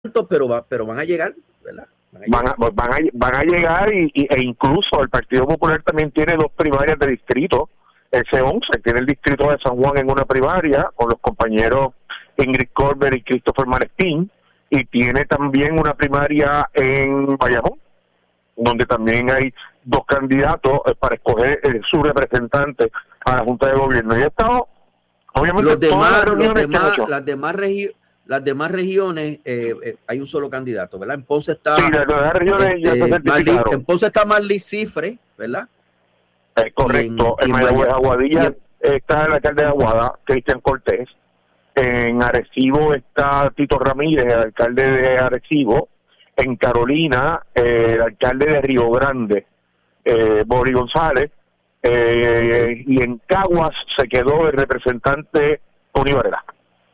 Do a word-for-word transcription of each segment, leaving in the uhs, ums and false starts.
pero, va, pero van a llegar, ¿verdad? Van a, van a, van a llegar y, y, e incluso el Partido Popular también tiene dos primarias de distrito, ese once, tiene el distrito de San Juan en una primaria con los compañeros Ingrid Corbett y Christopher Malestín, y tiene también una primaria en Bayamón, donde también hay dos candidatos para escoger eh, su representante a la Junta de Gobierno. Y he estado, obviamente, los demás, todas las reuniones los demás, que he hecho. las demás regiones, las demás regiones eh, eh, hay un solo candidato, ¿verdad? En Ponce está sí, las demás regiones este, ya se certificaron. Marley, en Ponce está Marley Cifre, ¿verdad? Eh, correcto. En, en, en Mayagüez, Aguadilla en, está el alcalde de Aguada, Cristian Cortés. En Arecibo está Tito Ramírez, el alcalde de Arecibo. En Carolina, eh, el alcalde de Río Grande, eh, Bori González. Eh, y en Caguas se quedó el representante Tony Varela.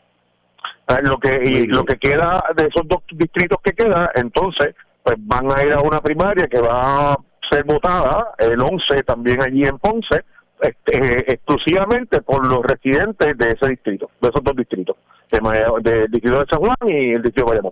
Lo que y lo que queda de esos dos distritos que queda, entonces pues van a ir a una primaria que va a ser votada el once también allí en Ponce, este, exclusivamente por los residentes de ese distrito, de esos dos distritos, del de distrito de San Juan y el distrito de Bayamón.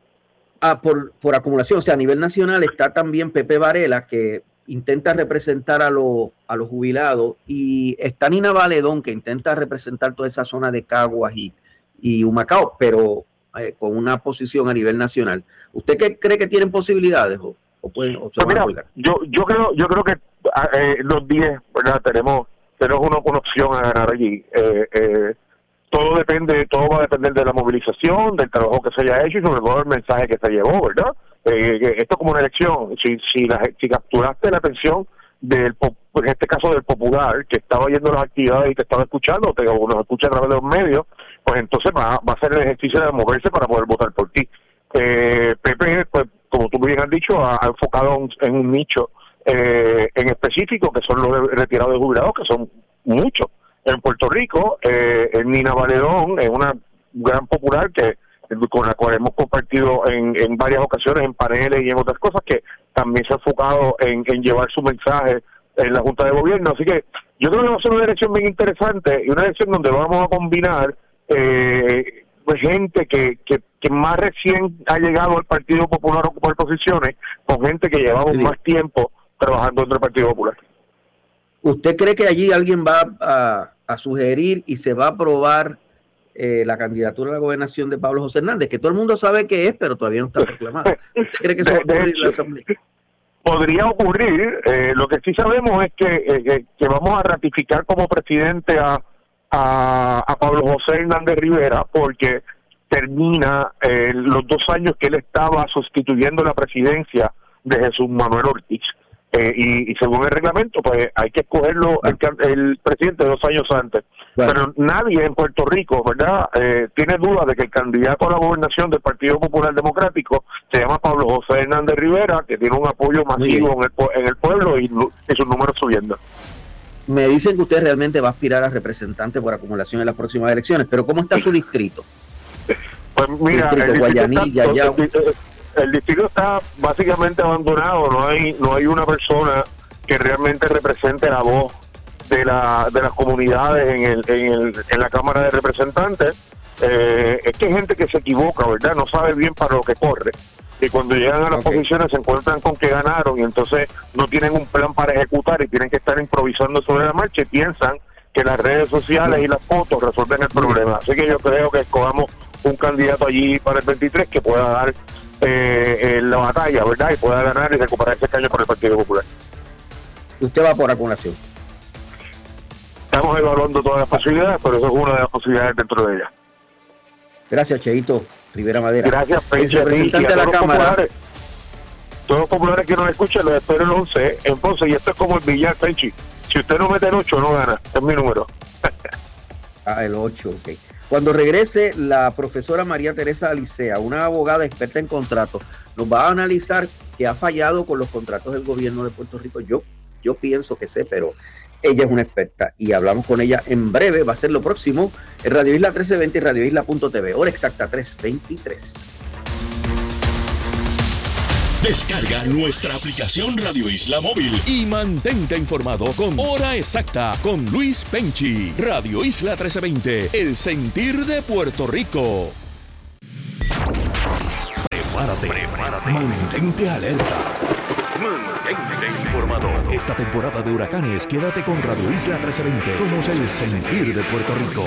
Ah, por, por acumulación, o sea, a nivel nacional está también Pepe Varela, que intenta representar a los a los jubilados, y está Nina Valedón, que intenta representar toda esa zona de Caguas y y Humacao, pero eh, con una posición a nivel nacional. ¿Usted qué cree que tienen posibilidades o, o pueden o se pues van mira, a yo yo creo yo creo que eh, los diez, ¿verdad? tenemos tenemos una, una opción a ganar allí. Eh, eh, todo depende, todo va a depender de la movilización, del trabajo que se haya hecho y sobre todo el mensaje que se llevó, ¿verdad? Eh, esto es como una elección. Si si, la, si capturaste la atención del, en este caso del popular, que estaba yendo a las actividades y que estaba escuchando, o nos escucha a través de los medios, pues entonces va, va a ser el ejercicio de moverse para poder votar por ti. Eh, Pepe, pues como tú bien has dicho, ha, ha enfocado en un nicho eh, en específico, que son los retirados de jubilados, que son muchos. En Puerto Rico, eh, Nina Valedón es una gran popular que con la cual hemos compartido en, en varias ocasiones, en paneles y en otras cosas, que también se ha enfocado en, en llevar su mensaje en la Junta de Gobierno. Así que yo creo que va a ser una elección bien interesante y una elección donde vamos a combinar eh, pues gente que, que, que más recién ha llegado al Partido Popular a ocupar posiciones con gente que llevamos sí. más tiempo trabajando dentro del Partido Popular. ¿Usted cree que allí alguien va a, a sugerir y se va a aprobar Eh, la candidatura a la gobernación de Pablo José Hernández, que todo el mundo sabe que es, pero todavía no está proclamada? ¿Usted cree que eso va a ocurrir en la Asamblea? Podría ocurrir. Eh, lo que sí sabemos es que, eh, que vamos a ratificar como presidente a, a, a Pablo José Hernández Rivera, porque termina eh, los dos años que él estaba sustituyendo la presidencia de Jesús Manuel Ortiz. Eh, y, y según el reglamento, pues hay que escogerlo el, el presidente dos años antes. Bueno. Pero nadie en Puerto Rico, ¿verdad?, eh, tiene duda de que el candidato a la gobernación del Partido Popular Democrático se llama Pablo José Hernández Rivera, que tiene un apoyo masivo en el, en el pueblo y, y sus números subiendo. Me dicen que usted realmente va a aspirar a representante por acumulación en las próximas elecciones, pero ¿cómo está su distrito? Pues mira, distrito, el, Guayanilla, distrito está, el, el distrito está básicamente abandonado, no hay no hay una persona que realmente represente la voz de la de las comunidades en el en el en la Cámara de Representantes. Eh, es que hay gente que se equivoca, ¿verdad? No sabe bien para lo que corre, y cuando llegan a las okay. posiciones se encuentran con que ganaron y entonces no tienen un plan para ejecutar y tienen que estar improvisando sobre la marcha y piensan que las redes sociales y las fotos resuelven el problema. Así que yo creo que escogamos un candidato allí para el veintitrés que pueda dar eh, eh, la batalla, ¿verdad? Y pueda ganar y recuperar ese escaño por el Partido Popular. ¿Usted va por acumulación? Estamos evaluando todas las posibilidades, pero eso es una de las posibilidades dentro de ellas. Gracias, Cheito Rivera Madera. Gracias, Penchi, representante de la Cámara. Populares, todos los populares que nos escuchan, los espero el once en Ponce, y esto es como el billar, Penchi. Si usted no mete el ocho, no gana. Es mi número. Ah, el ocho, ok. Cuando regrese la profesora María Teresa Alicea, una abogada experta en contratos, nos va a analizar qué ha fallado con los contratos del gobierno de Puerto Rico. Yo, yo pienso que sé, pero ella es una experta y hablamos con ella en breve. Va a ser lo próximo en Radio Isla trece veinte y Radio Isla punto t v. Hora exacta tres veintitrés. Descarga nuestra aplicación Radio Isla Móvil y mantente informado con Hora Exacta con Luis Penchi. Radio Isla trece veinte, el sentir de Puerto Rico. prepárate, prepárate. Mantente alerta. Mantente informado. Esta temporada de huracanes, quédate con Radio Isla trece veinte. Somos el sentir de Puerto Rico.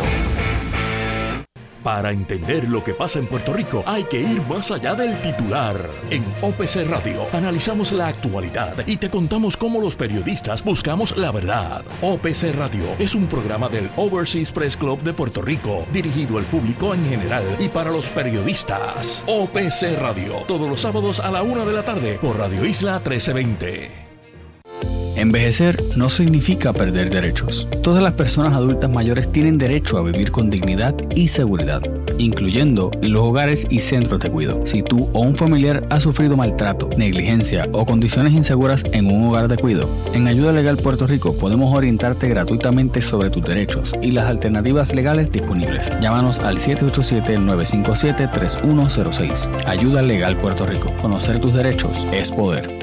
Para entender lo que pasa en Puerto Rico, hay que ir más allá del titular. En O P C Radio analizamos la actualidad y te contamos cómo los periodistas buscamos la verdad. O P C Radio es un programa del Overseas Press Club de Puerto Rico, dirigido al público en general y para los periodistas. O P C Radio, todos los sábados a la una de la tarde por Radio Isla trece veinte. Envejecer no significa perder derechos. Todas las personas adultas mayores tienen derecho a vivir con dignidad y seguridad, incluyendo en los hogares y centros de cuidado. Si tú o un familiar ha sufrido maltrato, negligencia o condiciones inseguras en un hogar de cuidado, en Ayuda Legal Puerto Rico podemos orientarte gratuitamente sobre tus derechos y las alternativas legales disponibles. Llámanos al siete ocho siete, nueve cinco siete, tres uno cero seis. Ayuda Legal Puerto Rico. Conocer tus derechos es poder.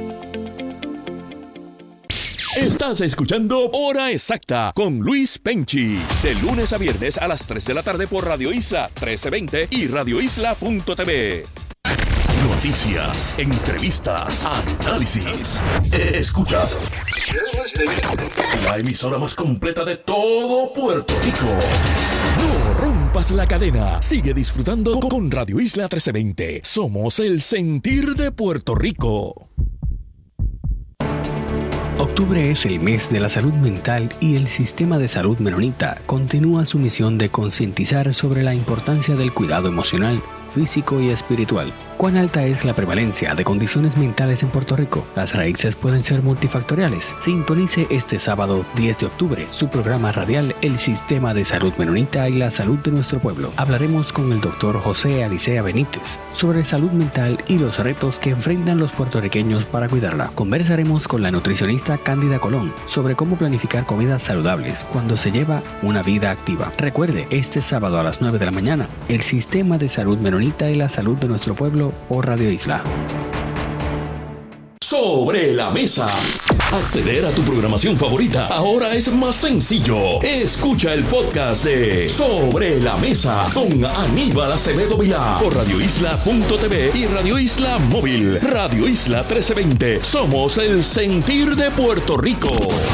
Estás escuchando Hora Exacta con Luis Penchi. De lunes a viernes a las tres de la tarde por Radio Isla trece veinte y radio isla punto t v. Noticias, entrevistas, análisis. Escuchas la emisora más completa de todo Puerto Rico. No rompas la cadena. Sigue disfrutando con Radio Isla trece veinte. Somos el sentir de Puerto Rico. Octubre es el mes de la salud mental y el Sistema de Salud Menonita continúa su misión de concientizar sobre la importancia del cuidado emocional, físico y espiritual. ¿Cuán alta es la prevalencia de condiciones mentales en Puerto Rico? Las raíces pueden ser multifactoriales. Sintonice este sábado diez de octubre su programa radial El Sistema de Salud Menonita y la Salud de Nuestro Pueblo. Hablaremos con el doctor José Alicea Benítez sobre salud mental y los retos que enfrentan los puertorriqueños para cuidarla. Conversaremos con la nutricionista Cándida Colón sobre cómo planificar comidas saludables cuando se lleva una vida activa. Recuerde, este sábado a las nueve de la mañana, El Sistema de Salud Menonita y la Salud de Nuestro Pueblo por Radio Isla. Sobre la mesa. Acceder a tu programación favorita ahora es más sencillo. Escucha el podcast de Sobre la Mesa con Aníbal Acevedo Vilá por radio isla punto t v y Radio Isla Móvil. Radio Isla trece veinte. Somos el sentir de Puerto Rico.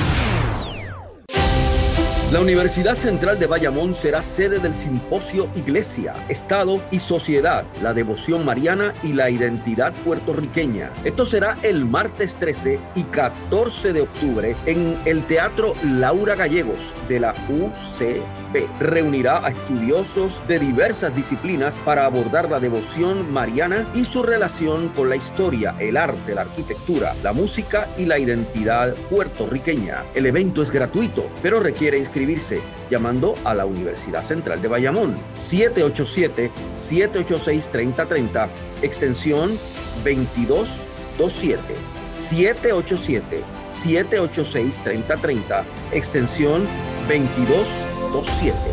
La Universidad Central de Bayamón será sede del simposio Iglesia, Estado y Sociedad, la devoción mariana y la identidad puertorriqueña. Esto será el martes trece y catorce de octubre en el Teatro Laura Gallegos de la U C B. Reunirá a estudiosos de diversas disciplinas para abordar la devoción mariana y su relación con la historia, el arte, la arquitectura, la música y la identidad puertorriqueña. El evento es gratuito, pero requiere inscribirse llamando a la Universidad Central de Bayamón. siete ocho siete, siete ocho seis, tres cero tres cero, extensión veintidós veintisiete. siete ocho siete, siete ocho seis, tres cero tres cero, extensión veintidós veintisiete.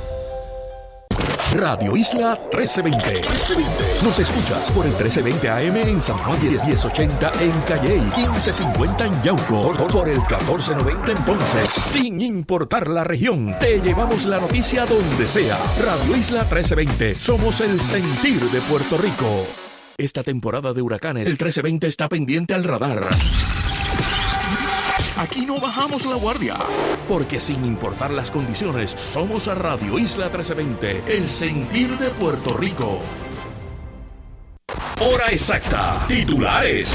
Radio Isla trece veinte. Nos escuchas por el trece veinte A M en San Juan, diez ochenta en Calley, quince cincuenta en Yauco, por el catorce noventa en Ponce. Sin importar la región, te llevamos la noticia donde sea. Radio Isla trece veinte. Somos el sentir de Puerto Rico. Esta temporada de huracanes, el trece veinte está pendiente al radar. Aquí no bajamos la guardia, porque sin importar las condiciones, somos a Radio Isla trece veinte, el sentir de Puerto Rico. Hora exacta, titulares.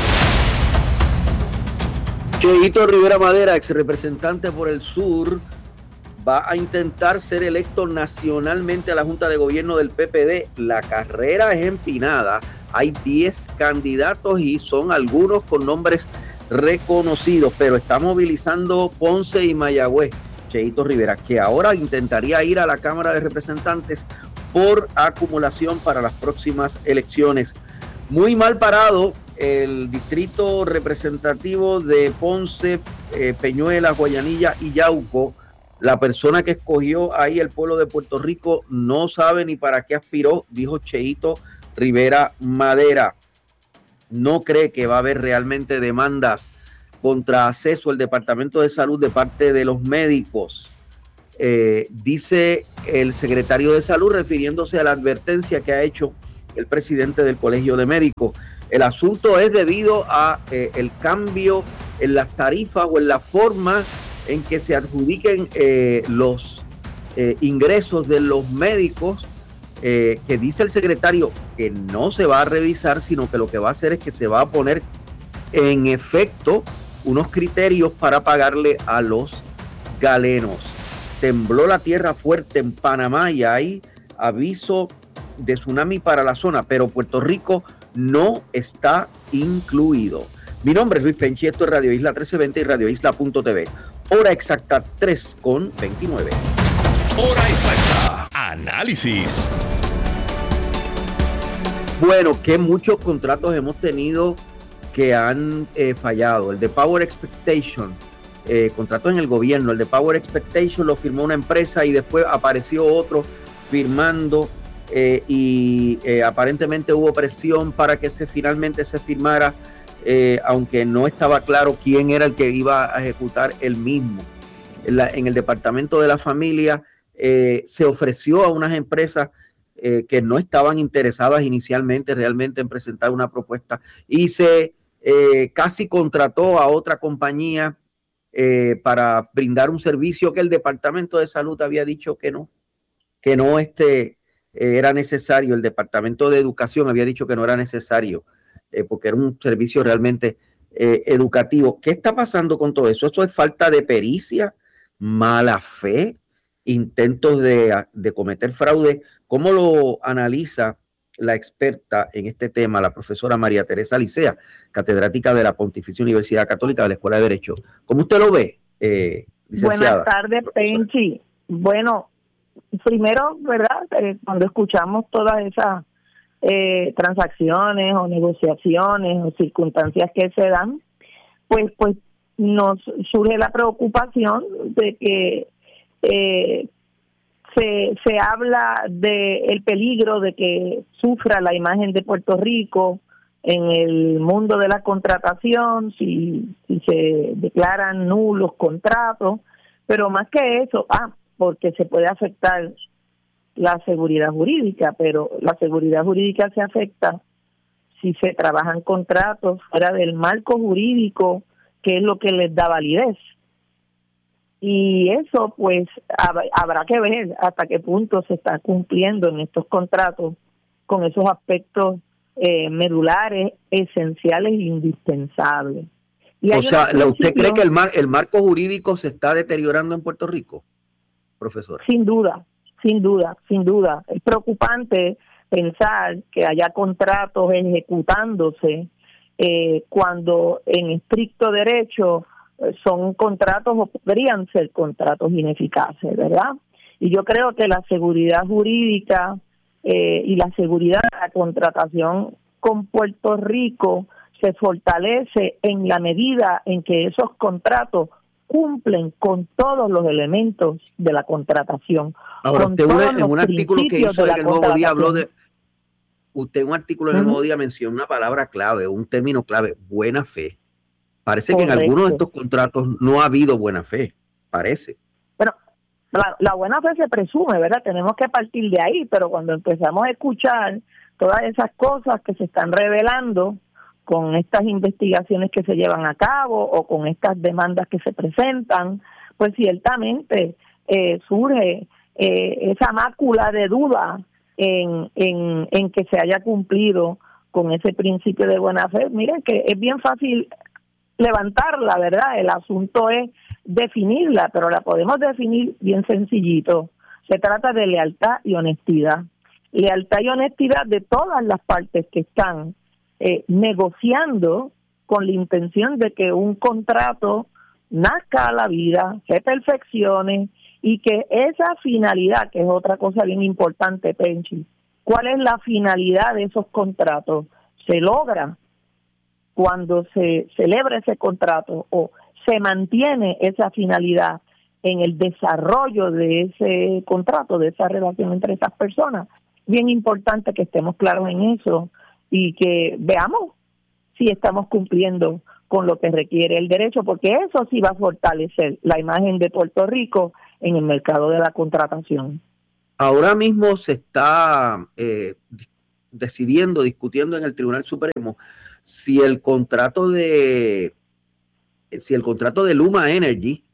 Cheito Rivera Madera, ex representante por el sur, va a intentar ser electo nacionalmente a la Junta de Gobierno del P P D. La carrera es empinada. Hay diez candidatos y son algunos con nombres reconocidos, pero está movilizando Ponce y Mayagüez. Cheito Rivera, que ahora intentaría ir a la Cámara de Representantes por acumulación para las próximas elecciones. Muy mal parado el distrito representativo de Ponce, eh, Peñuelas, Guayanilla y Yauco. La persona que escogió ahí el pueblo de Puerto Rico no sabe ni para qué aspiró, dijo Cheito Rivera Madera. No cree que va a haber realmente demandas contra acceso al Departamento de Salud de parte de los médicos. Eh, dice el secretario de Salud, refiriéndose a la advertencia que ha hecho el presidente del Colegio de Médicos. El asunto es debido a eh, el cambio en las tarifas o en la forma en que se adjudiquen eh, los eh, ingresos de los médicos, eh, que dice el secretario que no se va a revisar, sino que lo que va a hacer es que se va a poner en efecto unos criterios para pagarle a los galenos. Tembló la tierra fuerte en Panamá y hay aviso de tsunami para la zona, pero Puerto Rico no está incluido. Mi nombre es Luis Penchi, esto es Radio Isla trece veinte y radio isla punto t v. Hora exacta tres con veintinueve. Hora exacta. Análisis. Bueno, que muchos contratos hemos tenido que han eh, fallado. El de Power Expectation, eh, contrato en el gobierno, el de Power Expectation lo firmó una empresa y después apareció otro firmando eh, y eh, aparentemente hubo presión para que se finalmente se firmara, eh, aunque no estaba claro quién era el que iba a ejecutar el mismo. En, la, en el Departamento de la Familia eh, se ofreció a unas empresas eh, que no estaban interesadas inicialmente realmente en presentar una propuesta y se eh, casi contrató a otra compañía eh, para brindar un servicio que el Departamento de Salud había dicho que no, que no este, eh, era necesario. El Departamento de Educación había dicho que no era necesario eh, porque era un servicio realmente eh, educativo. ¿Qué está pasando con todo eso? ¿Eso es falta de pericia, mala fe, intentos de, de cometer fraude? ¿Cómo lo analiza la experta en este tema, la profesora María Teresa Alicea, catedrática de la Pontificia Universidad Católica de la Escuela de Derecho? ¿Cómo usted lo ve, eh, licenciada? Buenas tardes, Penchi. Bueno, primero, ¿verdad? Eh, cuando escuchamos todas esas eh, transacciones o negociaciones o circunstancias que se dan, pues, pues nos surge la preocupación de que eh, se, se habla del peligro de que sufra la imagen de Puerto Rico en el mundo de la contratación si, si se declaran nulos contratos, pero más que eso, ah, porque se puede afectar la seguridad jurídica, pero la seguridad jurídica se afecta si se trabajan contratos fuera del marco jurídico, que es lo que les da validez. Y eso, pues, hab- habrá que ver hasta qué punto se está cumpliendo en estos contratos con esos aspectos eh, medulares, esenciales e indispensables. Y o sea, ¿usted cree que el, mar, el marco jurídico se está deteriorando en Puerto Rico, profesor? Sin duda, sin duda, sin duda. Es preocupante pensar que haya contratos ejecutándose eh, cuando en estricto derecho son contratos o podrían ser contratos ineficaces, ¿verdad? Y yo creo que la seguridad jurídica eh, y la seguridad de la contratación con Puerto Rico se fortalece en la medida en que esos contratos cumplen con todos los elementos de la contratación. Ahora, usted una, en un artículo que hizo en el Nuevo Día habló de, usted en un artículo en el uh-huh. Nuevo Día mencionó una palabra clave, un término clave, buena fe. Parece Correcto. Que en algunos de estos contratos no ha habido buena fe, parece. Pero la, la buena fe se presume, ¿verdad? Tenemos que partir de ahí, pero cuando empezamos a escuchar todas esas cosas que se están revelando con estas investigaciones que se llevan a cabo o con estas demandas que se presentan, pues ciertamente eh, surge eh, esa mácula de duda en, en, en que se haya cumplido con ese principio de buena fe. Miren que es bien fácil levantarla, ¿verdad? El asunto es definirla, pero la podemos definir bien sencillito. Se trata de lealtad y honestidad. Lealtad y honestidad de todas las partes que están eh, negociando con la intención de que un contrato nazca a la vida, se perfeccione y que esa finalidad, que es otra cosa bien importante, Penchi, ¿cuál es la finalidad de esos contratos? Se logra cuando se celebra ese contrato o se mantiene esa finalidad en el desarrollo de ese contrato, de esa relación entre esas personas. Bien importante que estemos claros en eso y que veamos si estamos cumpliendo con lo que requiere el derecho, porque eso sí va a fortalecer la imagen de Puerto Rico en el mercado de la contratación. Ahora mismo se está eh, decidiendo, discutiendo en el Tribunal Supremo si el contrato de si el contrato de Luma Energy,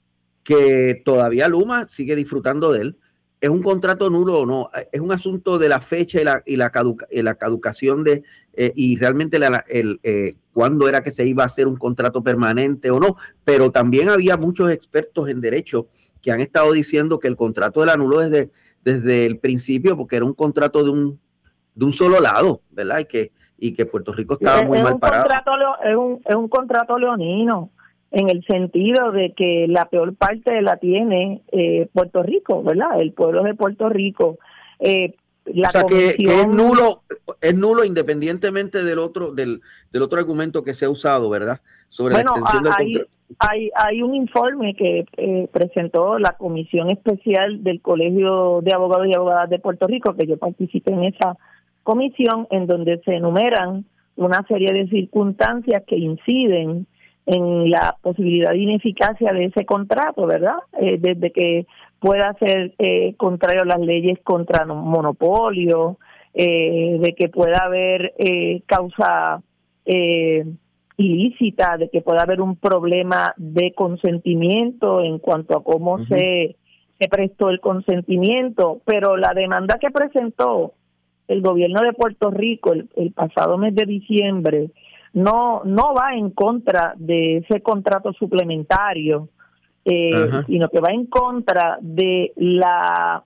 que todavía Luma sigue disfrutando de él, es un contrato nulo o no. Es un asunto de la fecha y la, y la, caduca, y la caducación de eh, y realmente la, el, eh, cuándo era que se iba a hacer un contrato permanente o no. Pero también había muchos expertos en derecho que han estado diciendo que el contrato era nulo desde, desde el principio, porque era un contrato de un, de un solo lado, ¿verdad? Y que, y que Puerto Rico estaba es, muy es mal un parado. Contrato, es, un, es un contrato leonino, en el sentido de que la peor parte la tiene eh, Puerto Rico, ¿verdad? El pueblo de Puerto Rico. Eh, la o sea, comisión... que, que es nulo, es nulo independientemente del otro, del, del otro argumento que se ha usado, ¿verdad? Sobre bueno, la extensión del hay, contrato. Hay, hay un informe que eh, presentó la Comisión Especial del Colegio de Abogados y Abogadas de Puerto Rico, que yo participé en esa comisión, en donde se enumeran una serie de circunstancias que inciden en la posibilidad de ineficacia de ese contrato, ¿verdad? Eh, desde que pueda ser eh, contrario a las leyes contra monopolio, eh, de que pueda haber eh, causa eh, ilícita, de que pueda haber un problema de consentimiento en cuanto a cómo uh-huh. se, se prestó el consentimiento, pero la demanda que presentó el gobierno de Puerto Rico el, el pasado mes de diciembre no no va en contra de ese contrato suplementario, eh, uh-huh. sino que va en contra de la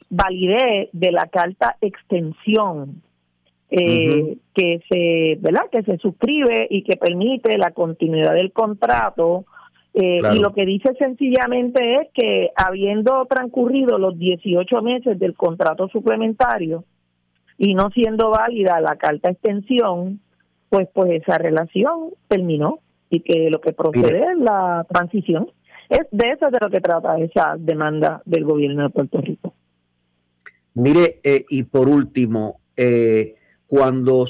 validez de la carta extensión eh, uh-huh. que se verdad que se suscribe y que permite la continuidad del contrato, eh, claro. Y lo que dice sencillamente es que habiendo transcurrido los dieciocho meses del contrato suplementario y no siendo válida la carta extensión, pues pues esa relación terminó y que lo que procede Mire. es la transición. Es de eso de lo que trata esa demanda del gobierno de Puerto Rico. Mire, eh, y por último, eh, cuando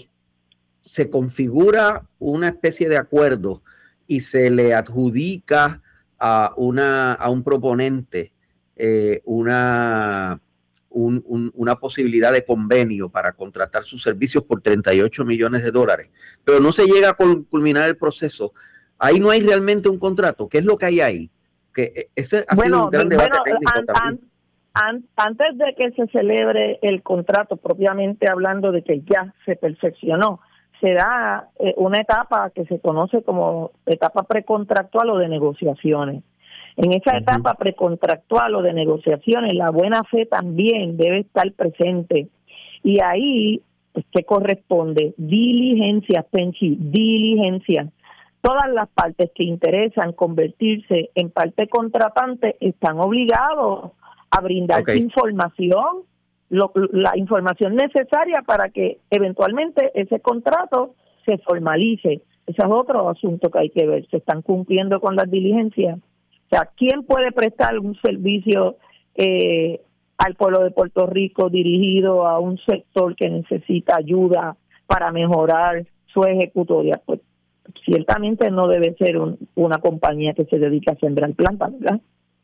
se configura una especie de acuerdo y se le adjudica a una a un proponente eh, una Un, un, una posibilidad de convenio para contratar sus servicios por treinta y ocho millones de dólares, pero no se llega a culminar el proceso, ahí no hay realmente un contrato. ¿Qué es lo que hay ahí? Que ese ha bueno, sido un gran debate bueno, técnico an, también. An, an, antes de que se celebre el contrato, propiamente hablando de que ya se perfeccionó, se da eh, una etapa que se conoce como etapa precontractual o de negociaciones. En esa uh-huh. etapa precontractual o de negociaciones, la buena fe también debe estar presente. Y ahí, pues, ¿qué corresponde? Diligencia, Penchi, diligencia. Todas las partes que interesan convertirse en parte contratante están obligados a brindar okay. información, lo, la información necesaria para que eventualmente ese contrato se formalice. Ese es otro asunto que hay que ver. ¿Se están cumpliendo con las diligencias? O sea, ¿quién puede prestar un servicio eh, al pueblo de Puerto Rico dirigido a un sector que necesita ayuda para mejorar su ejecutoria? Pues ciertamente no debe ser un, una compañía que se dedica a sembrar plantas, ¿verdad?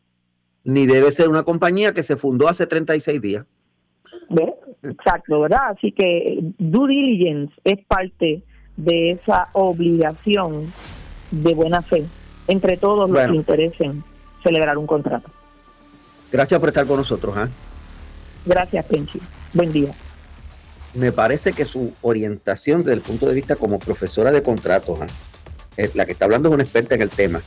Ni debe ser una compañía que se fundó hace treinta y seis días. ¿Ve? Exacto, ¿verdad? Así que due diligence es parte de esa obligación de buena fe entre todos los bueno. que interesen celebrar un contrato. Gracias por estar con nosotros. ¿eh? Gracias, Penchi. Buen día. Me parece que su orientación desde el punto de vista como profesora de contratos, ¿eh? la que está hablando es una experta en el tema,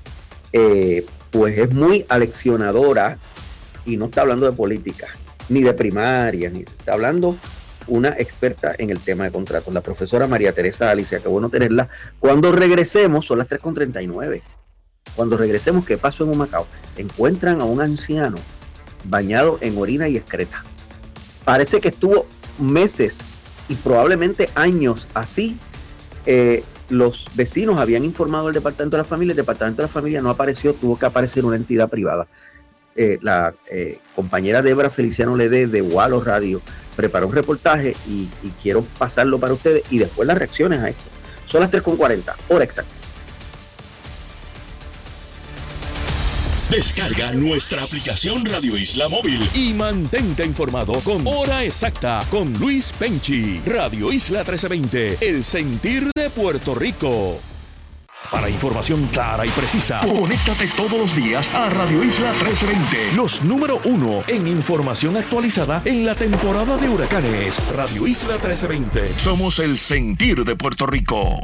eh, pues es muy aleccionadora y no está hablando de política, ni de primaria, ni está hablando una experta en el tema de contratos, la profesora María Teresa Alicia. Qué bueno tenerla. Cuando regresemos, son las tres con treinta y nueve. Cuando regresemos, ¿qué pasó en Humacao? Encuentran a un anciano bañado en orina y excreta. Parece que estuvo meses y probablemente años así. Eh, los vecinos habían informado al Departamento de la Familia, el Departamento de la Familia no apareció, tuvo que aparecer una entidad privada. Eh, la eh, compañera Débora Feliciano Ledé de Walo Radio preparó un reportaje y, y quiero pasarlo para ustedes y después las reacciones a esto. Son las tres con cuarenta, hora exacta. Descarga nuestra aplicación Radio Isla Móvil y mantente informado con Hora Exacta con Luis Penchi. Radio Isla trece veinte, el sentir de Puerto Rico. Para información clara y precisa, conéctate todos los días a Radio Isla trece veinte. Los número uno en información actualizada en la temporada de huracanes. Radio Isla trece veinte. Somos el sentir de Puerto Rico.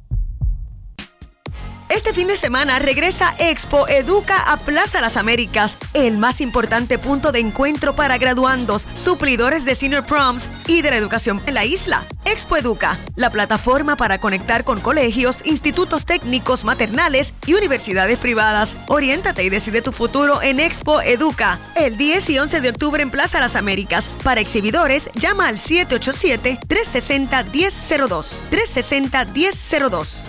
Este fin de semana regresa Expo Educa a Plaza Las Américas, el más importante punto de encuentro para graduandos, suplidores de Senior Proms y de la educación en la isla. Expo Educa, la plataforma para conectar con colegios, institutos técnicos maternales y universidades privadas. Oriéntate y decide tu futuro en Expo Educa, el diez y once de octubre en Plaza Las Américas. Para exhibidores, llama al siete ocho siete, tres seis cero, uno cero cero dos, tres seis cero, uno cero cero dos.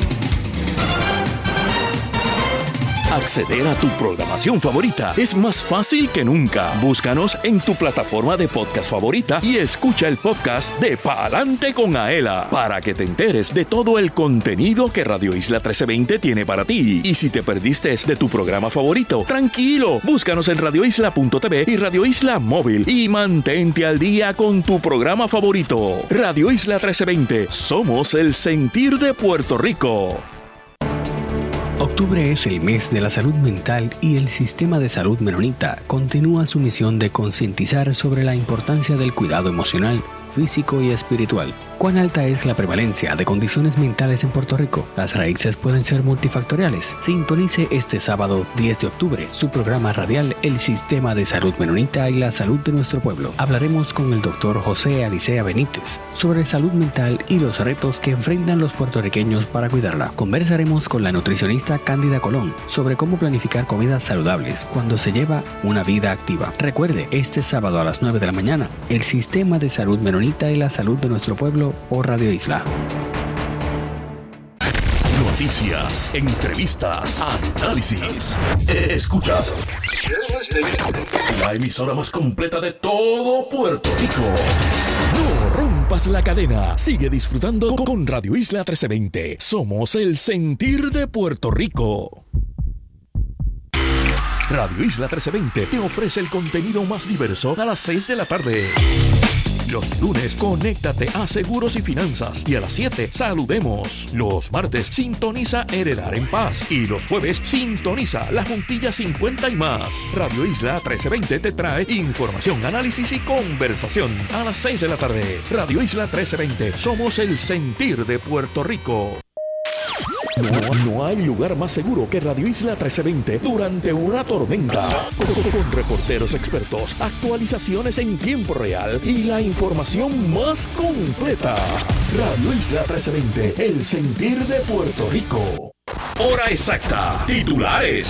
Acceder a tu programación favorita es más fácil que nunca. Búscanos en tu plataforma de podcast favorita y escucha el podcast de Pa'lante con Aela para que te enteres de todo el contenido que Radio Isla trece veinte tiene para ti. Y si te perdiste de tu programa favorito, tranquilo, búscanos en radio isla punto t v y Radio Isla Móvil y mantente al día con tu programa favorito. Radio Isla trece veinte, somos el sentir de Puerto Rico. Octubre es el mes de la salud mental y el Sistema de Salud Menonita continúa su misión de concientizar sobre la importancia del cuidado emocional, físico y espiritual. ¿Cuán alta es la prevalencia de condiciones mentales en Puerto Rico? Las raíces pueden ser multifactoriales. Sintonice este sábado diez de octubre su programa radial El Sistema de Salud Menonita y la Salud de Nuestro Pueblo. Hablaremos con el doctor José Alicea Benítez sobre salud mental y los retos que enfrentan los puertorriqueños para cuidarla. Conversaremos con la nutricionista Cándida Colón sobre cómo planificar comidas saludables cuando se lleva una vida activa. Recuerde, este sábado a las nueve de la mañana, El Sistema de Salud Menonita y la Salud de Nuestro Pueblo por Radio Isla. Noticias, entrevistas, análisis. Escuchas la emisora más completa de todo Puerto Rico. No rompas la cadena. Sigue disfrutando con Radio Isla trece veinte. Somos el sentir de Puerto Rico. Radio Isla trece veinte te ofrece el contenido más diverso a las seis de la tarde. Los lunes, conéctate a Seguros y Finanzas. Y a las siete, saludemos. Los martes, sintoniza Heredar en Paz. Y los jueves, sintoniza La Juntilla cincuenta y más. Radio Isla trece veinte te trae información, análisis y conversación. A las seis de la tarde, Radio Isla trece veinte. Somos el sentir de Puerto Rico. No, no hay lugar más seguro que Radio Isla trece veinte durante una tormenta. Con, con reporteros expertos, actualizaciones en tiempo real y la información más completa. Radio Isla trece veinte, el sentir de Puerto Rico. Hora exacta. Titulares.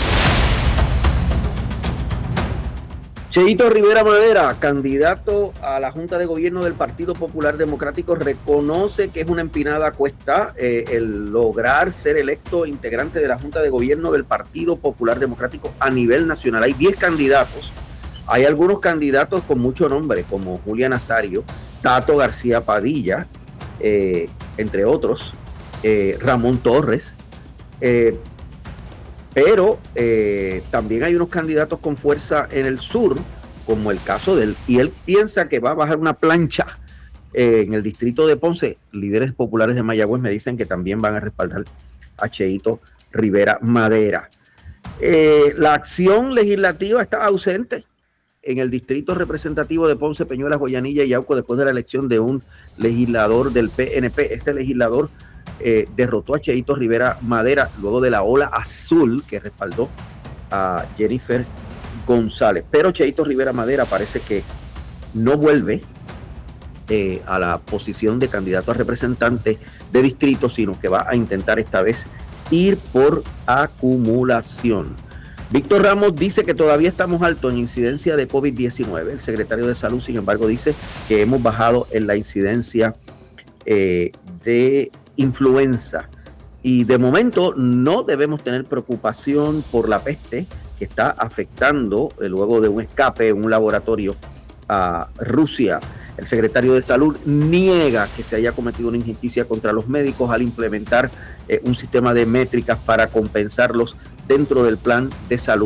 Cheito Rivera Madera, candidato a la Junta de Gobierno del Partido Popular Democrático, reconoce que es una empinada cuesta eh, el lograr ser electo integrante de la Junta de Gobierno del Partido Popular Democrático a nivel nacional. Hay diez candidatos, hay algunos candidatos con mucho nombre, como Julia Nazario, Tato García Padilla, eh, entre otros, eh, Ramón Torres, eh, pero eh, también hay unos candidatos con fuerza en el sur, como el caso de él, y él piensa que va a bajar una plancha eh, en el distrito de Ponce. Líderes populares de Mayagüez me dicen que también van a respaldar a Cheito Rivera Madera. Eh, la acción legislativa está ausente en el distrito representativo de Ponce, Peñuelas, Guayanilla y Yauco después de la elección de un legislador del P N P. Este legislador Eh, derrotó a Cheito Rivera Madera luego de la ola azul que respaldó a Jennifer González. Pero Cheito Rivera Madera parece que no vuelve eh, a la posición de candidato a representante de distrito, sino que va a intentar esta vez ir por acumulación. Víctor Ramos dice que todavía estamos altos en incidencia de COVID diecinueve. El secretario de Salud, sin embargo, dice que hemos bajado en la incidencia eh, de influenza y de momento no debemos tener preocupación por la peste que está afectando eh, luego de un escape en un laboratorio a Rusia. El secretario de Salud niega que se haya cometido una injusticia contra los médicos al implementar eh, un sistema de métricas para compensarlos dentro del plan de salud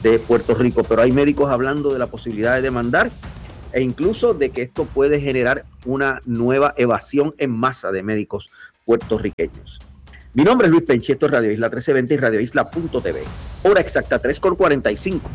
de Puerto Rico, pero hay médicos hablando de la posibilidad de demandar e incluso de que esto puede generar una nueva evasión en masa de médicos puertorriqueños. Mi nombre es Luis Penchi, esto es Radio Isla trece veinte y radio isla punto t v. Hora exacta, tres con cuarenta y cinco.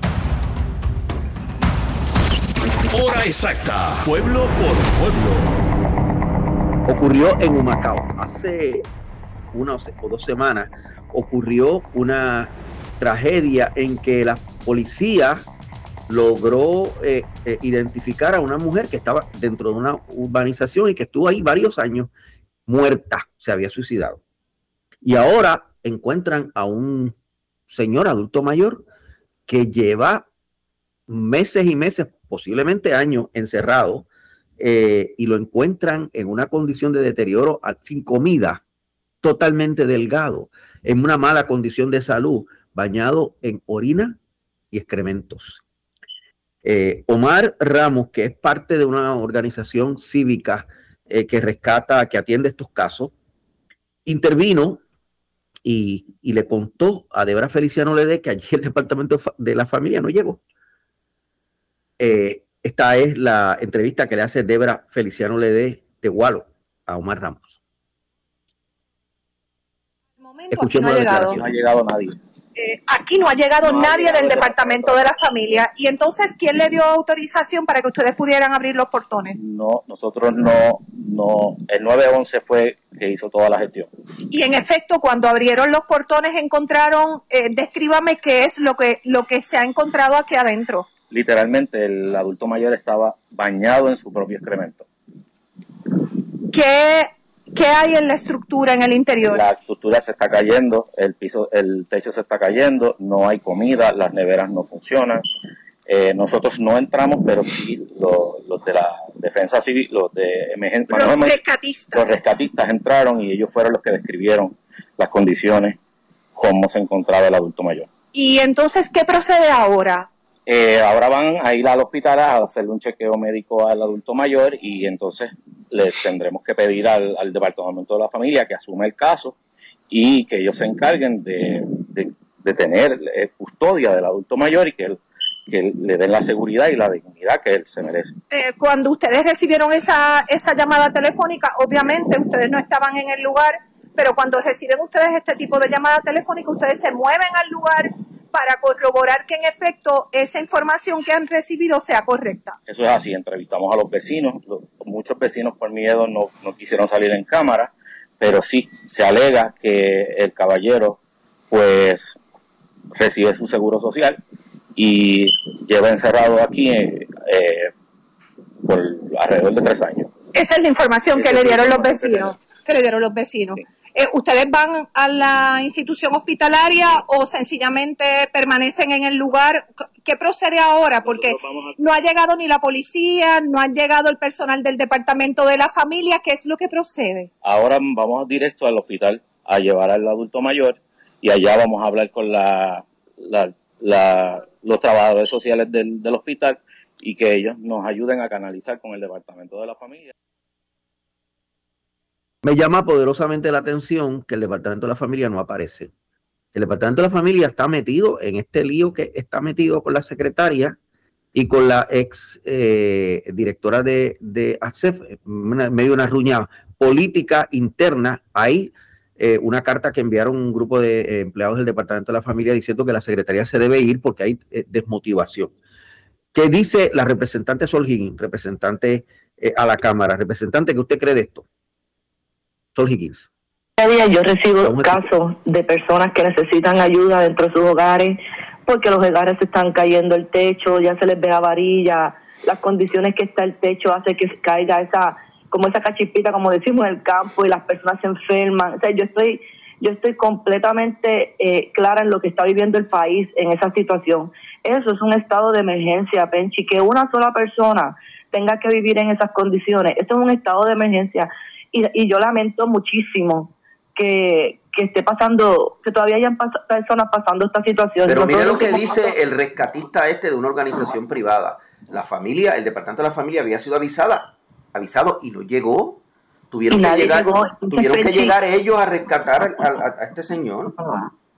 Hora exacta, pueblo por pueblo. Ocurrió en Humacao. Hace una o dos semanas ocurrió una tragedia en que la policía logró eh, eh, identificar a una mujer que estaba dentro de una urbanización y que estuvo ahí varios años muerta, se había suicidado. Y ahora encuentran a un señor adulto mayor que lleva meses y meses, posiblemente años, encerrado, eh, y lo encuentran en una condición de deterioro, sin comida, totalmente delgado, en una mala condición de salud, bañado en orina y excrementos. Eh, Omar Ramos, que es parte de una organización cívica eh, que rescata, que atiende estos casos, intervino y, y le contó a Débora Feliciano Ledé que allí el departamento de la familia no llegó. Eh, esta es la entrevista que le hace Débora Feliciano Ledé de Gualo a Omar Ramos. Escuchemos, aquí no ha llegado, no ha llegado nadie. Eh, aquí no ha llegado no nadie ha llegado del departamento de la familia. Y entonces, ¿quién le dio autorización para que ustedes pudieran abrir los portones? No, nosotros no, no, el nueve once fue que hizo toda la gestión. Y en efecto, cuando abrieron los portones encontraron, eh, descríbame qué es lo que, lo que se ha encontrado aquí adentro. Literalmente el adulto mayor estaba bañado en su propio excremento. ¿Qué, qué hay en la estructura, en el interior? La estructura se está cayendo, el piso, el techo se está cayendo, no hay comida, las neveras no funcionan. Eh, nosotros no entramos, pero sí los, los de la defensa civil, los de emergencia, los bueno, rescatistas. Los rescatistas entraron y ellos fueron los que describieron las condiciones, cómo se encontraba el adulto mayor. ¿Y entonces qué procede ahora? Eh, ahora van a ir al hospital a hacerle un chequeo médico al adulto mayor y entonces le tendremos que pedir al, al Departamento de la Familia que asume el caso y que ellos se encarguen de, de, de tener eh, custodia del adulto mayor y que, él, que le den la seguridad y la dignidad que él se merece. Eh, cuando ustedes recibieron esa, esa llamada telefónica, obviamente ustedes no estaban en el lugar, pero cuando reciben ustedes este tipo de llamada telefónica, ustedes se mueven al lugar para corroborar que en efecto esa información que han recibido sea correcta. Eso es así, entrevistamos a los vecinos, los, muchos vecinos por miedo no, no quisieron salir en cámara, pero sí, se alega que el caballero pues recibe su seguro social y lleva encerrado aquí eh, eh, por alrededor de tres años. Esa es la información que le dieron los vecinos, que le dieron los vecinos. Sí. Eh, ¿Ustedes van a la institución hospitalaria o sencillamente permanecen en el lugar? ¿Qué procede ahora? Porque no ha llegado ni la policía, no ha llegado el personal del departamento de la familia. ¿Qué es lo que procede? Ahora vamos directo al hospital a llevar al adulto mayor y allá vamos a hablar con la, la, la, los trabajadores sociales del, del hospital y que ellos nos ayuden a canalizar con el departamento de la familia. Me llama poderosamente la atención que el Departamento de la Familia no aparece. El Departamento de la Familia está metido en este lío que está metido con la secretaria y con la ex eh, directora de, de A S E F, una, medio una ruña política interna. Hay eh, una carta que enviaron un grupo de eh, empleados del Departamento de la Familia diciendo que la secretaría se debe ir porque hay eh, desmotivación. ¿Qué dice la representante Sol Higgins, representante eh, a la Cámara? Representante, ¿qué usted cree de esto? Sol Higgins. Cada día yo recibo casos de personas que necesitan ayuda dentro de sus hogares porque los hogares se están cayendo el techo, ya se les ve avarilla, las condiciones que está el techo hace que caiga esa, como esa cachipita, como decimos en el campo, y las personas se enferman. O sea, yo estoy, yo estoy completamente eh, clara en lo que está viviendo el país en esa situación. Eso es un estado de emergencia, Penchi, que una sola persona tenga que vivir en esas condiciones. Eso es un estado de emergencia. Y, y yo lamento muchísimo que, que esté pasando, que todavía hayan pas- personas pasando esta situación. Pero Nosotros mire lo que dice pasado... el rescatista este de una organización privada. La familia, el departamento de la familia había sido avisada, avisado y no llegó. Tuvieron que llegar, llegó. tuvieron que llegar ellos a rescatar a, a, a este señor.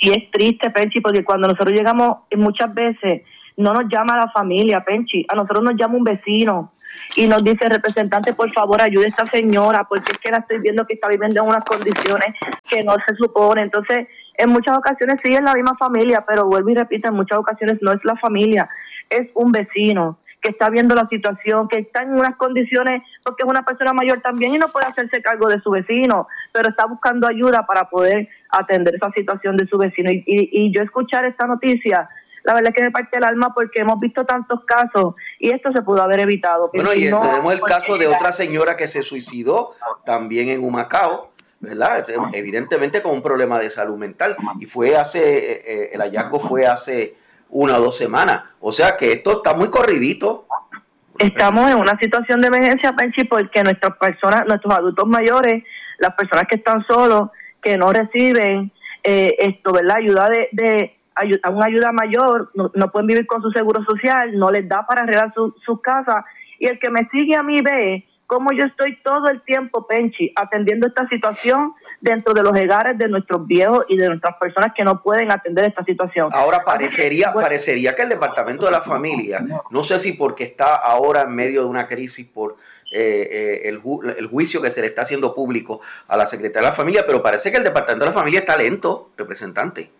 Y es triste, Penchi, porque cuando nosotros llegamos, muchas veces no nos llama la familia, Penchi, a nosotros nos llama un vecino y nos dice, representante, por favor, ayude a esta señora, porque es que la estoy viendo que está viviendo en unas condiciones que no se supone. Entonces, en muchas ocasiones sí es la misma familia, pero vuelvo y repito, en muchas ocasiones no es la familia, es un vecino que está viendo la situación, que está en unas condiciones, porque es una persona mayor también y no puede hacerse cargo de su vecino, pero está buscando ayuda para poder atender esa situación de su vecino. Y, y, y yo escuchar esta noticia, la verdad es que me parte el alma porque hemos visto tantos casos y esto se pudo haber evitado. Bueno, y no, tenemos el caso de otra señora que se suicidó también en Humacao, ¿verdad? Evidentemente con un problema de salud mental, y fue hace, eh, el hallazgo fue hace una o dos semanas, o sea que esto está muy corridito. Estamos en una situación de emergencia, Penchi, porque nuestras personas, nuestros adultos mayores, las personas que están solos, que no reciben eh, esto, ¿verdad? Ayuda de, de ayuda, una ayuda mayor, no, no pueden vivir con su seguro social, no les da para arreglar sus su casas, y el que me sigue a mí ve cómo yo estoy todo el tiempo, Penchi, atendiendo esta situación dentro de los hogares de nuestros viejos y de nuestras personas que no pueden atender esta situación. Ahora parecería, parecería que el Departamento de la Familia, no sé si porque está ahora en medio de una crisis por eh, eh, el, ju el juicio que se le está haciendo público a la Secretaría de la Familia, pero parece que el Departamento de la Familia está lento, representante.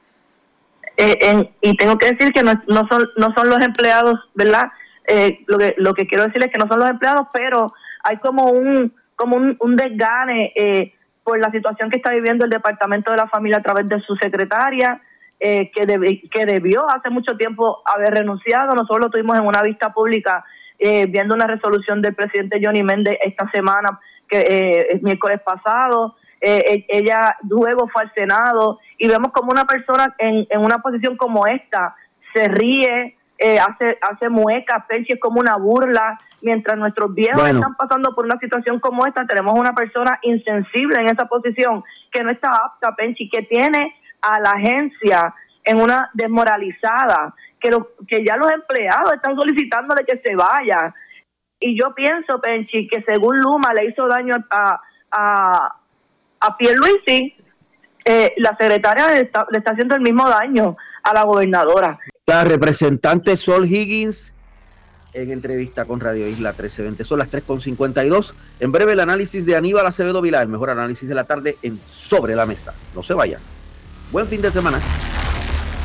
Eh, en, y tengo que decir que no, no, son, no son los empleados, ¿verdad? Eh, lo, que, lo que quiero decir es que no son los empleados, pero hay como un como un, un desgane eh, por la situación que está viviendo el Departamento de la Familia a través de su secretaria, eh, que, deb que debió hace mucho tiempo haber renunciado. Nosotros lo tuvimos en una vista pública eh, viendo una resolución del presidente Johnny Méndez esta semana, que eh, el miércoles pasado. Eh, ella luego fue al Senado y vemos como una persona en, en una posición como esta se ríe, eh, hace hace muecas, Penchi, es como una burla, mientras nuestros viejos bueno. están pasando por una situación como esta. Tenemos una persona insensible en esa posición que no está apta, Penchi, que tiene a la agencia en una desmoralizada, que, lo, que ya los empleados están solicitándole que se vaya. Y yo pienso, Penchi, que según Luma le hizo daño a, a, a Pierluisi, eh, la secretaria le está, le está haciendo el mismo daño a la gobernadora. La representante Sol Higgins en entrevista con Radio Isla trece veinte. Son las tres con cincuenta y dos. En breve el análisis de Aníbal Acevedo Vilá, el mejor análisis de la tarde en Sobre la Mesa. No se vayan. Buen fin de semana.